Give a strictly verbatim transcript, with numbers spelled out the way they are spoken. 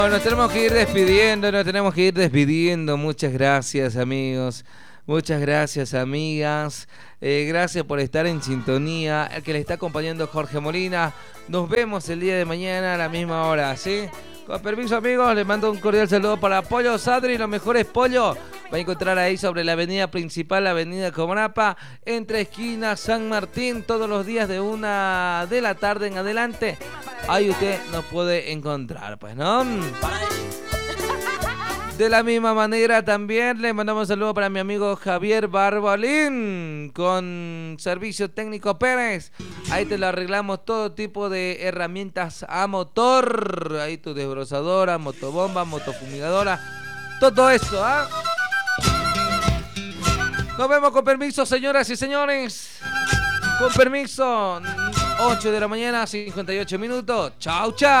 Nos tenemos que ir despidiendo, nos tenemos que ir despidiendo. Muchas gracias, amigos. Muchas gracias, amigas. Eh, gracias por estar en sintonía. El que le está acompañando Jorge Molina. Nos vemos el día de mañana a la misma hora, ¿sí? Con permiso, amigos, les mando un cordial saludo para Pollo Sadri, los mejores pollos. Va a encontrar ahí sobre la avenida principal, la avenida Comarapa, entre esquinas San Martín, todos los días de una de la tarde en adelante. Ahí usted nos puede encontrar, pues, ¿no? De la misma manera también le mandamos un saludo para mi amigo Javier Barbalín con Servicio Técnico Pérez. Ahí te lo arreglamos todo tipo de herramientas a motor. Ahí tu desbrozadora, motobomba, motofumigadora, todo eso, ¿ah? Nos vemos, con permiso, señoras y señores. Con permiso, ocho de la mañana, cincuenta y ocho minutos. Chau, chau.